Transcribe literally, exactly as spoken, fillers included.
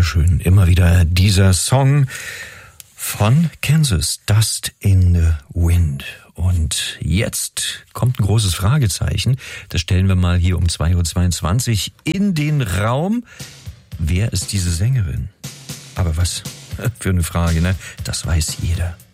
wunderschön. Immer wieder dieser Song von Kansas, Dust in the Wind. Und jetzt kommt ein großes Fragezeichen. Das stellen wir mal hier um zwei Uhr zweiundzwanzig in den Raum. Wer ist diese Sängerin? Aber was für eine Frage, ne? Das weiß jeder.